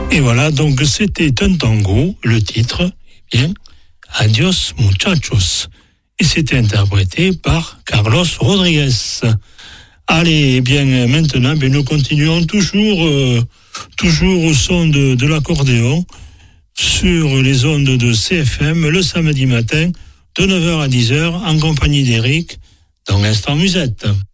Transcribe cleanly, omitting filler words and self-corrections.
Et voilà, donc c'était un tango, le titre, eh bien, Adios Muchachos. Et c'était interprété par Carlos Rodriguez. Allez, eh bien, maintenant, nous continuons toujours au son de l'accordéon sur les ondes de CFM le samedi matin de 9h à 10h en compagnie d'Éric dans l'Instant Musette.